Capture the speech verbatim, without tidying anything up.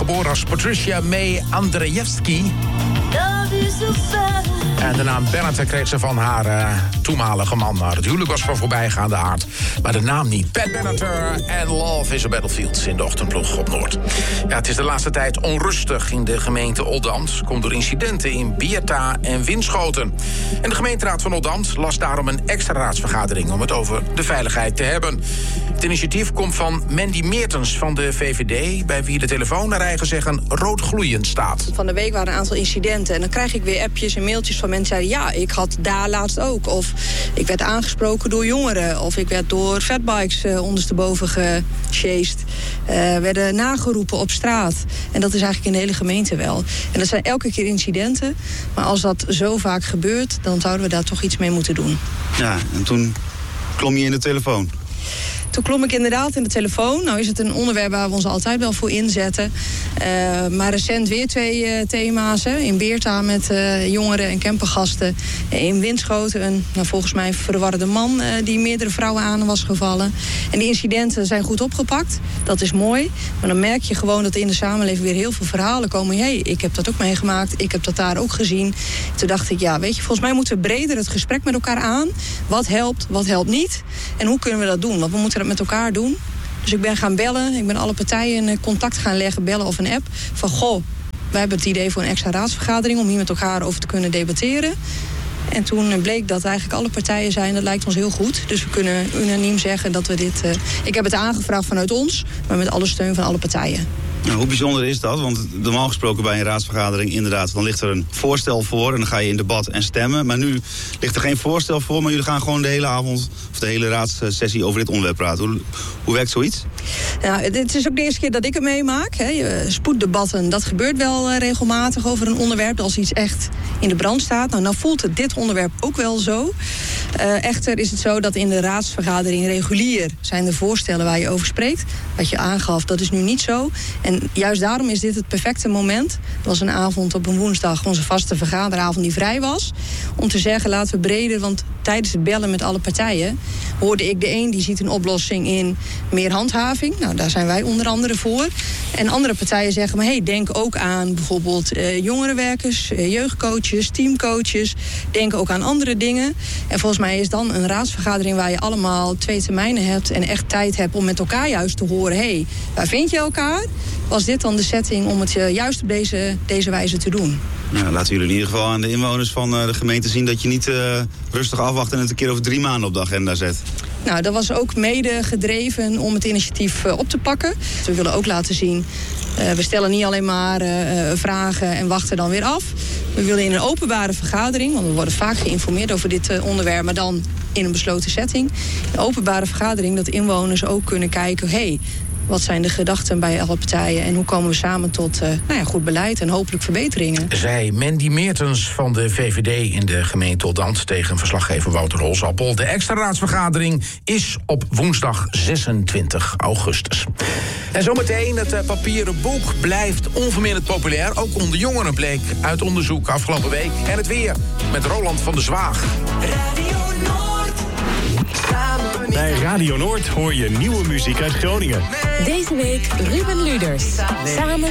geboren als Patricia May Andrzejewski. En de naam Bennett kreeg ze van haar uh, toenmalige man. Nou, het huwelijk was van voorbijgaande aard, maar de naam niet. Pat Benatar en Love is a Battlefield in de ochtendploeg op Noord. Ja, het is de laatste tijd onrustig in de gemeente Oldambt. Komt door incidenten in Beerta en Winschoten. En de gemeenteraad van Oldambt las daarom een extra raadsvergadering om het over de veiligheid te hebben. Het initiatief komt van Mandy Meertens van de V V D, bij wie de telefoon naar eigen zeggen rood gloeiend staat. Van de week waren een aantal incidenten en dan krijg ik weer appjes en mailtjes van mensen die zeiden ja, ik had daar laatst ook. Of ik werd aangesproken door jongeren. Of ik werd door fatbikes uh, ondersteboven gechased. Uh, werden nageroepen op straat. En dat is eigenlijk in de hele gemeente wel. En dat zijn elke keer incidenten. Maar als dat zo vaak gebeurt, dan zouden we daar toch iets mee moeten doen. Ja, en toen klom je in de telefoon. Toen klom ik inderdaad in de telefoon. Nou is het een onderwerp waar we ons altijd wel voor inzetten. Uh, maar recent weer twee uh, thema's. Hè. In Beerta met uh, jongeren en campergasten. In Winschoten een nou, volgens mij verwarde man uh, die meerdere vrouwen aan was gevallen. En die incidenten zijn goed opgepakt. Dat is mooi. Maar dan merk je gewoon dat in de samenleving weer heel veel verhalen komen. Hé, hey, ik heb dat ook meegemaakt. Ik heb dat daar ook gezien. Toen dacht ik, ja, weet je, volgens mij moeten we breder het gesprek met elkaar aan. Wat helpt, wat helpt niet. En hoe kunnen we dat doen? Want we moeten met elkaar doen. Dus ik ben gaan bellen. Ik ben alle partijen in contact gaan leggen, bellen of een app. Van goh, wij hebben het idee voor een extra raadsvergadering om hier met elkaar over te kunnen debatteren. En toen bleek dat eigenlijk alle partijen zijn, dat lijkt ons heel goed. Dus we kunnen unaniem zeggen dat we dit... Uh, ik heb het aangevraagd vanuit ons, maar met alle steun van alle partijen. Nou, hoe bijzonder is dat? Want normaal gesproken bij een raadsvergadering inderdaad, dan ligt er een voorstel voor en dan ga je in debat en stemmen. Maar nu ligt er geen voorstel voor, maar jullie gaan gewoon de hele avond of de hele raadssessie over dit onderwerp praten. Hoe, hoe werkt zoiets? Nou, dit is ook de eerste keer dat ik het meemaak. Hè. Spoeddebatten, dat gebeurt wel uh, regelmatig over een onderwerp als iets echt in de brand staat. Nou, nou voelt het dit onderwerp ook wel zo. Uh, echter is het zo dat in de raadsvergadering regulier zijn de voorstellen waar je over spreekt. Wat je aangaf, dat is nu niet zo. En juist daarom is dit het perfecte moment. Het was een avond op een woensdag, onze vaste vergaderavond die vrij was. Om te zeggen, laten we breder, want tijdens het bellen met alle partijen hoorde ik de een die ziet een oplossing in meer handhaving. Nou, daar zijn wij onder andere voor. En andere partijen zeggen, maar hey, denk ook aan bijvoorbeeld uh, jongerenwerkers, uh, jeugdcoaches, teamcoaches. Denk ook aan andere dingen. En volgens mij is dan een raadsvergadering waar je allemaal twee termijnen hebt en echt tijd hebt om met elkaar juist te horen, hey, waar vind je elkaar? Was dit dan de setting om het juist op deze, deze wijze te doen? Nou, laten jullie in ieder geval aan de inwoners van uh, de gemeente zien dat je niet uh, rustig afwacht en het een keer over drie maanden op de agenda zet. Nou, dat was ook mede gedreven om het initiatief uh, op te pakken. We willen ook laten zien, uh, we stellen niet alleen maar uh, vragen en wachten dan weer af. We willen in een openbare vergadering, want we worden vaak geïnformeerd over dit uh, onderwerp, maar dan in een besloten setting. Een openbare vergadering dat inwoners ook kunnen kijken, hey, wat zijn de gedachten bij alle partijen en hoe komen we samen tot uh, nou ja, goed beleid en hopelijk verbeteringen. Zei Mandy Meertens van de V V D in de gemeente Oldambt tegen verslaggever Wouter Holsappel. De extra raadsvergadering is op woensdag zesentwintig augustus. En zometeen, het uh, papieren boek blijft onverminderd populair. Ook onder jongeren bleek uit onderzoek afgelopen week. En het weer met Roland van der Zwaag. Radio Noord. Bij Radio Noord hoor je nieuwe muziek uit Groningen. Deze week Ruben Luders. Samen